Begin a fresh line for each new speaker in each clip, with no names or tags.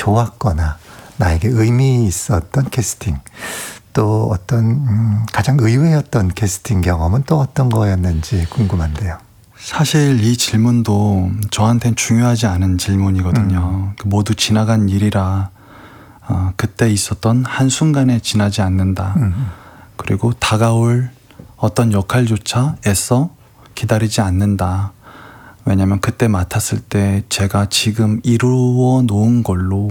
좋았거나 나에게 의미 있었던 캐스팅, 또 어떤 가장 의외였던 캐스팅 경험은 또 어떤 거였는지 궁금한데요.
사실 이 질문도 저한테는 중요하지 않은 질문이거든요. 모두 지나간 일이라 그때 있었던 한순간에 지나지 않는다. 그리고 다가올 어떤 역할조차 애써 기다리지 않는다. 왜냐하면 그때 맡았을 때 제가 지금 이루어 놓은 걸로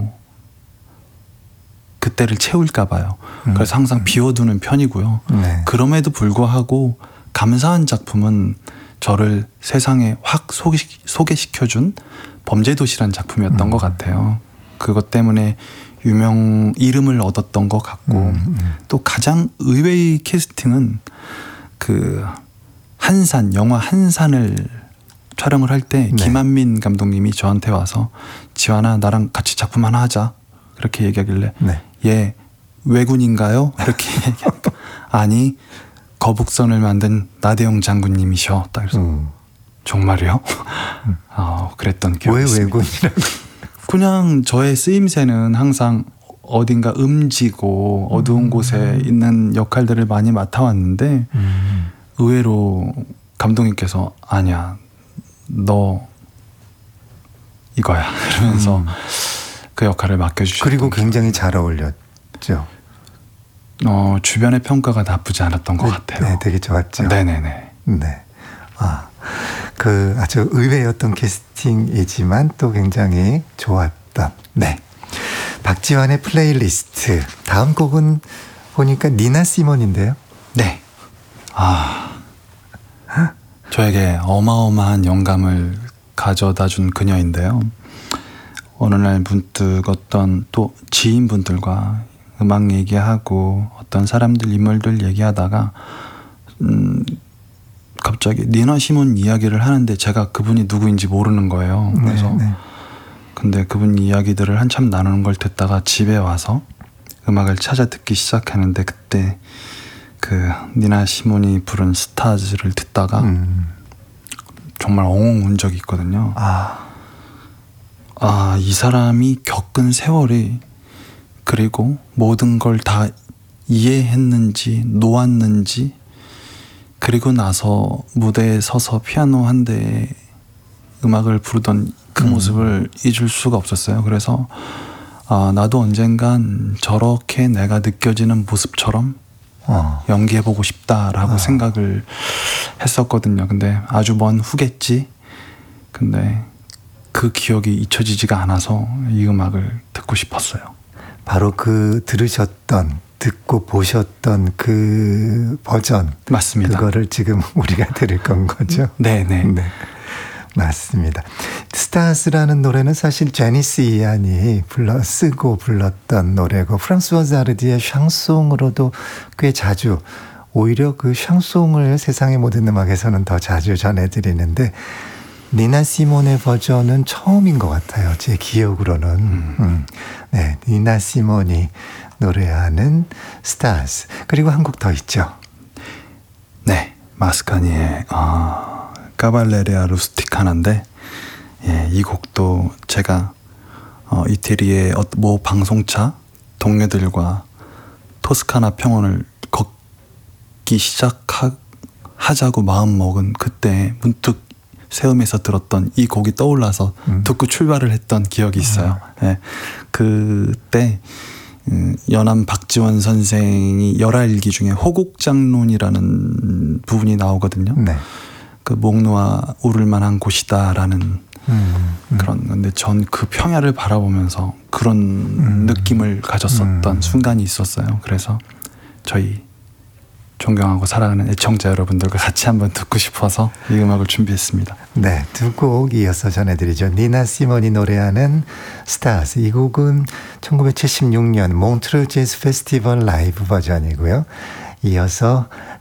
그때를 채울까 봐요. 그래서 항상 비워두는 편이고요.
네.
그럼에도 불구하고 감사한 작품은 저를 세상에 확 소개시켜준 범죄도시란 작품이었던 것 같아요. 그것 때문에 이름을 얻었던 것 같고 또 가장 의외의 캐스팅은 그 영화 한산을 촬영을 할 때
네.
김한민 감독님이 저한테 와서 지환아 나랑 같이 작품 하나 하자 그렇게 얘기하길래
네.
예 왜군인가요? 이렇게 얘기하니까 아니 거북선을 만든 나대용 장군님이셔. 딱 그래서 정말이요? 그랬던 기억이
왜
있습니다.
외군이라고?
그냥 저의 쓰임새는 항상 어딘가 음지고 어두운 곳에 있는 역할들을 많이 맡아왔는데 의외로 감독님께서 아니야 너 이거야 이러면서 그 역할을 맡겨주셨던
그리고 굉장히 잘 어울렸죠.
주변의 평가가 나쁘지 않았던 것 같아요.
네, 되게 좋았죠.
네네네.
네. 그 아주 의외였던 캐스팅이지만 또 굉장히 좋았던. 네. 박지환의 플레이리스트. 다음 곡은 보니까 니나 시몬인데요.
네. 저에게 어마어마한 영감을 가져다 준 그녀인데요. 어느 날 문득 어떤 또 지인분들과 음악 얘기하고 어떤 사람들 인물들 얘기하다가 갑자기 니나 시몬 이야기를 하는데 제가 그분이 누구인지 모르는 거예요. 그래서 근데 그분 이야기들을 한참 나누는 걸 듣다가 집에 와서 음악을 찾아 듣기 시작하는데 그때 그 니나 시몬이 부른 스타즈를 듣다가 정말 엉엉 운 적이 있거든요. 이 사람이 겪은 세월이 그리고 모든 걸 다 이해했는지 놓았는지 그리고 나서 무대에 서서 피아노 한 대에 음악을 부르던 그 모습을 잊을 수가 없었어요. 그래서 나도 언젠간 저렇게 내가 느껴지는 모습처럼 연기해보고 싶다라고 생각을 했었거든요. 근데 아주 먼 후겠지. 근데 그 기억이 잊혀지지가 않아서 이 음악을 듣고 싶었어요.
바로 그 듣고 보셨던 그 버전.
맞습니다.
그거를 지금 우리가 들을 건 거죠?
네네.
네. 맞습니다. 스타스라는 노래는 사실 제니스 이안이 쓰고 불렀던 노래고 프랑스와 자르디의 샹송으로도 꽤 자주 오히려 그 샹송을 세상의 모든 음악에서는 더 자주 전해드리는데 니나 시몬의 버전은 처음인 것 같아요. 제 기억으로는. 네, 니나 시몬이 노래하는 스타즈. 그리고 한 곡 더 있죠.
네, 마스카니의 까발레리아 루스티카나인데 이 곡도 제가 이태리의 모 방송차 동료들과 토스카나 평원을 걷기 시작하자고 마음먹은 그때 문득 세움에서 들었던 이 곡이 떠올라서 듣고 출발을 했던 기억이 있어요. 네, 그때 연암 박지원 선생이 열하일기 중에 호곡장론이라는 부분이 나오거든요.
네.
그 목 놓아 울을 만한 곳이다라는 그런 건데 전 그 평야를 바라보면서 그런 느낌을 가졌었던 순간이 있었어요. 그래서 저희 존경하고 사랑하는 애청자 여러분들과 같이 한번 듣고 싶어서 이 음악을 준비했습니다.
네, 두 곡 이어서 전해드리죠. 니나 시몬이 노래하는 스타즈. 이 곡은 1976년 몬트르 재즈 페스티벌 라이브 버전이고요. 이어서